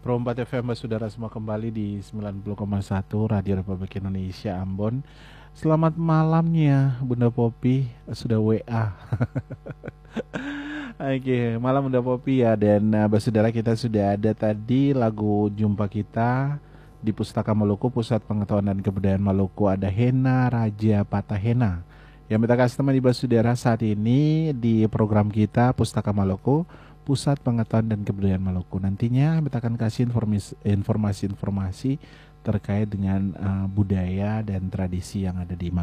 Pro 4 FM Saudara semua kembali di 90,1 Radio Republik Indonesia Ambon. Selamat malamnya Bunda Popi, sudah WA. Oke, malam Bunda Popi ya. Dan Saudara, kita sudah ada tadi lagu jumpa kita di Pustaka Maluku, Pusat Pengetahuan dan Kebudayaan Maluku. Ada Hena Raja Patahena yang minta kasih teman di Saudara saat ini di program kita Pustaka Maluku, Pusat Pengetahuan dan Kebudayaan Maluku. Nantinya kita akan kasih informasi-informasi terkait dengan budaya dan tradisi yang ada di Maluku.